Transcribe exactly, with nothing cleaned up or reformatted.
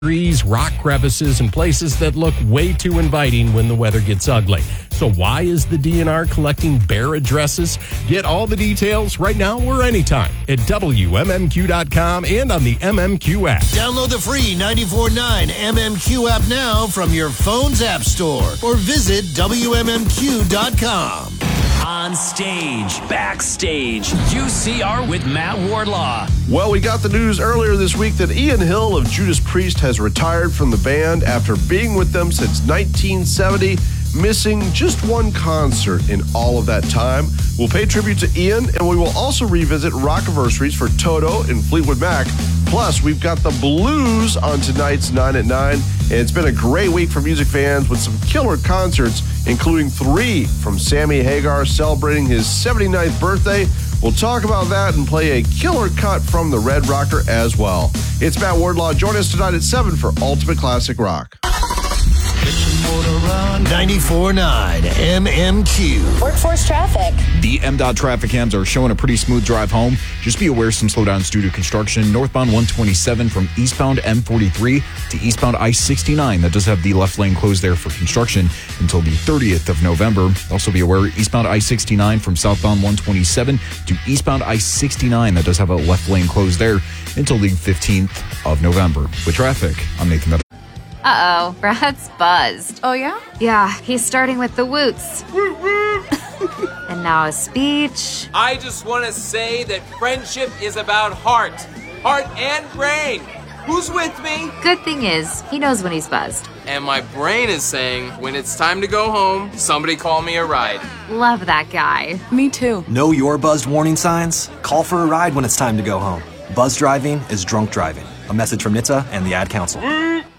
Trees, rock crevices, and places that look way too inviting when the weather gets ugly. So why is the D N R collecting bear addresses? Get all the details right now or anytime at W M M Q dot com and on the M M Q app. Download the free ninety-four point nine M M Q app now from your phone's app store or visit W M M Q dot com. On stage, backstage, U C R with Matt Wardlaw. Well, we got the news earlier this week that Ian Hill of Judas Priest has retired from the band after being with them since nineteen seventy, missing just one concert in all of that time. We'll pay tribute to Ian, and we will also revisit Rockiversaries for Toto and Fleetwood Mac. Plus, we've got the blues on tonight's nine at nine, and it's been a great week for music fans with some killer concerts, including three from Sammy Hagar celebrating his seventy-ninth birthday. We'll talk about that and play a killer cut from the Red Rocker as well. It's Matt Wardlaw. Join us tonight at seven for Ultimate Classic Rock. ninety-four point nine M M Q. Workforce traffic. The M DOT traffic cams are showing a pretty smooth drive home. Just be aware some slowdowns due to construction. Northbound one twenty-seven from eastbound M forty-three to eastbound I sixty-nine. That does have the left lane closed there for construction until the thirtieth of November. Also be aware eastbound I sixty-nine from southbound one twenty-seven to eastbound I sixty-nine. That does have a left lane closed there until the fifteenth of November. With traffic, I'm Nathan Meadows. Uh-oh, Brad's buzzed. Oh, yeah? Yeah, he's starting with the woots. And now a speech. I just want to say that friendship is about heart. Heart and brain. Who's with me? Good thing is, he knows when he's buzzed. And my brain is saying, when it's time to go home, somebody call me a ride. Love that guy. Me too. Know your buzzed warning signs? Call for a ride when it's time to go home. Buzz driving is drunk driving. A message from N H T S A and the Ad Council.